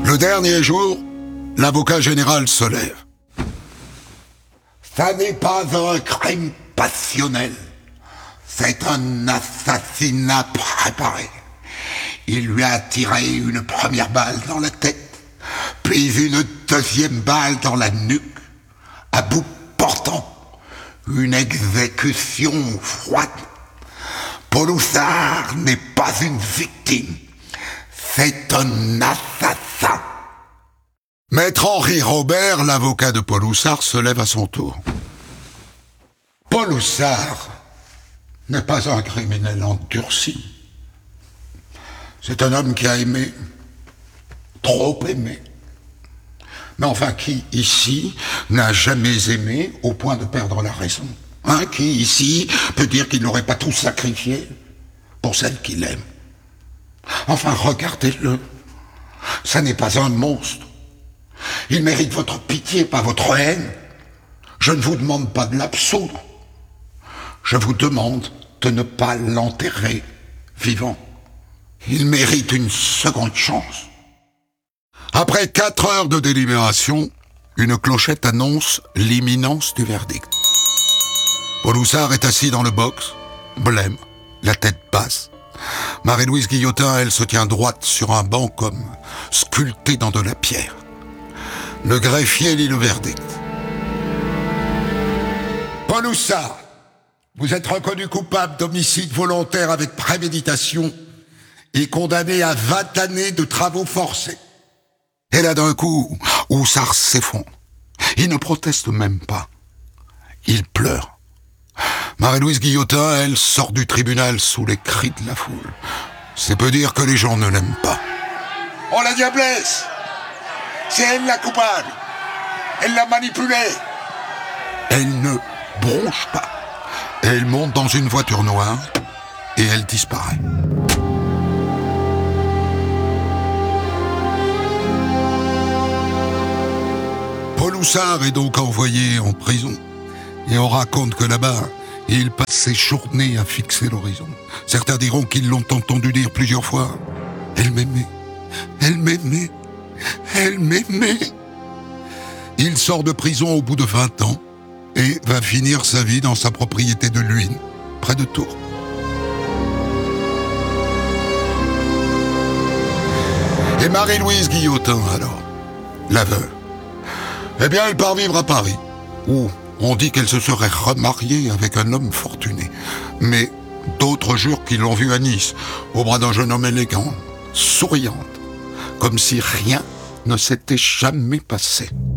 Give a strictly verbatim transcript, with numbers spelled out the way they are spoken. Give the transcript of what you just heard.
Le dernier jour, l'avocat général se lève. Ça n'est pas un crime passionnel. C'est un assassinat préparé. Il lui a tiré une première balle dans la tête, puis une deuxième balle dans la nuque, à bout portant. Une exécution froide. Paul Houssard n'est pas une victime. C'est un assassin. Maître Henri Robert, l'avocat de Paul Houssard, se lève à son tour. Paul Houssard n'est pas un criminel endurci. C'est un homme qui a aimé, trop aimé. Mais enfin, qui, ici, n'a jamais aimé au point de perdre la raison? Hein, qui, ici, peut dire qu'il n'aurait pas tout sacrifié pour celle qu'il aime? Enfin, regardez-le. Ça n'est pas un monstre. Il mérite votre pitié, pas votre haine. Je ne vous demande pas de l'absoudre. Je vous demande de ne pas l'enterrer vivant. Il mérite une seconde chance. Après quatre heures de délibération, une clochette annonce l'imminence du verdict. Paul Houssard est assis dans le box, blême, la tête basse. Marie-Louise Guillotin, elle, se tient droite sur un banc comme sculptée dans de la pierre. Le greffier lit le verdict. Paul Houssard, vous êtes reconnu coupable d'homicide volontaire avec préméditation et condamné à vingt années de travaux forcés. Et là, d'un coup, Houssard s'effondre. Il ne proteste même pas. Il pleure. Marie-Louise Guillotin, elle, sort du tribunal sous les cris de la foule. C'est peu dire que les gens ne l'aiment pas. Oh, la diablesse! C'est elle la coupable! Elle l'a manipulée! Elle ne bronche pas. Elle monte dans une voiture noire et elle disparaît. Paul Houssard est donc envoyé en prison. Et on raconte que là-bas, il passe ses journées à fixer l'horizon. Certains diront qu'ils l'ont entendu dire plusieurs fois. Elle m'aimait, elle m'aimait, elle m'aimait. Il sort de prison au bout de vingt ans et va finir sa vie dans sa propriété de Luynes, près de Tours. Et Marie-Louise Guillotin, alors, la veuve, eh bien, elle part vivre à Paris, où on dit qu'elle se serait remariée avec un homme fortuné. Mais d'autres jurent qu'ils l'ont vue à Nice, au bras d'un jeune homme élégant, souriante, comme si rien ne s'était jamais passé.